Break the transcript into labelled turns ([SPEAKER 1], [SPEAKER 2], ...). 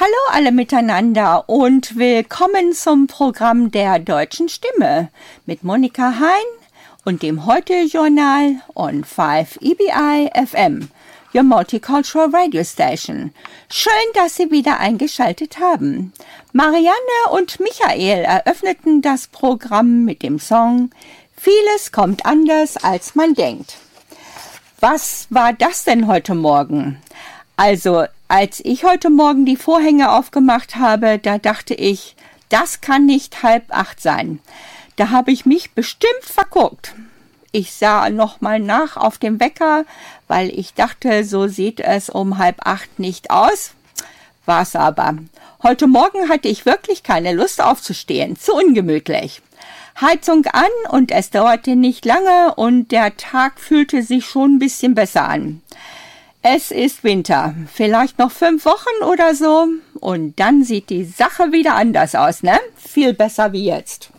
[SPEAKER 1] Hallo alle miteinander und willkommen zum Programm der Deutschen Stimme mit Monika Hein und dem Heute-Journal on 5 EBI FM, your Multicultural Radio Station. Schön, dass Sie wieder eingeschaltet haben. Marianne und Michael eröffneten das Programm mit dem Song Vieles kommt anders, als man denkt. Was war das denn heute Morgen? Also, als ich heute Morgen die Vorhänge aufgemacht habe, da dachte ich, das kann nicht 7:30 sein. Da habe ich mich bestimmt verguckt. Ich sah nochmal nach auf dem Wecker, weil ich dachte, so sieht es um 7:30 nicht aus. War's aber. Heute Morgen hatte ich wirklich keine Lust aufzustehen, zu ungemütlich. Heizung an und es dauerte nicht lange und der Tag fühlte sich schon ein bisschen besser an. Es ist Winter, vielleicht noch 5 Wochen oder so und dann sieht die Sache wieder anders aus, ne? Viel besser wie jetzt.